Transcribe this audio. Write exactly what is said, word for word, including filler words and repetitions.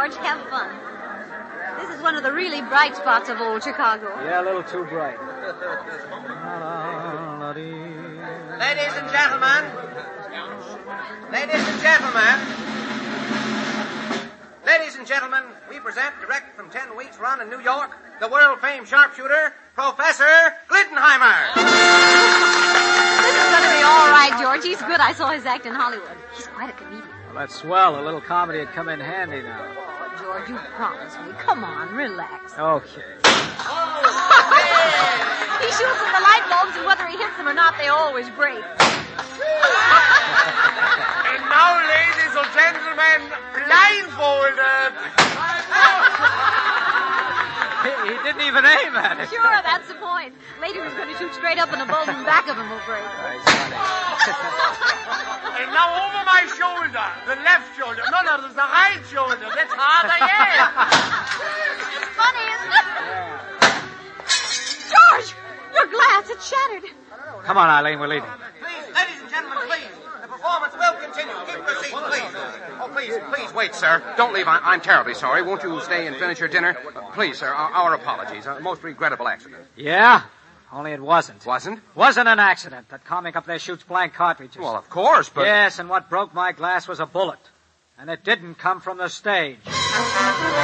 George. Have fun. This is one of the really bright spots of old Chicago. Yeah, a little too bright. Ladies and gentlemen. Ladies and gentlemen. Ladies and gentlemen, we present, direct from ten weeks' run in New York, the world-famed sharpshooter, Professor Glittenheimer. This is going to be all right, George. He's good. I saw his act in Hollywood. He's quite a comedian. Well, that's swell. A little comedy would come in handy now. Oh, George, you promised me. Come on, relax. Okay. He shoots at the light bulbs, and whether he hits them or not, they always break. And now, ladies and gentlemen, blindfolded. he, he didn't even aim at it. Sure, that's the point. Later he's going to shoot straight up, and the bulb in the back of him will break. And now over my shoulder, the left shoulder. No, no, there's the right shoulder. That's harder yet. It's funny, isn't it? Yeah. George, your glass, it's shattered. Come on, Eileen, we're leaving. Please, ladies and gentlemen, please. The performance will continue. Keep your seats, please. Oh, please, please wait, sir. Don't leave. I- I'm terribly sorry. Won't you stay and finish your dinner? Uh, please, sir, our, our apologies. A most regrettable accident. Yeah? Only it wasn't. Wasn't? Wasn't an accident. That comic up there shoots blank cartridges. Well, of course, but... Yes, and what broke my glass was a bullet. And it didn't come from the stage.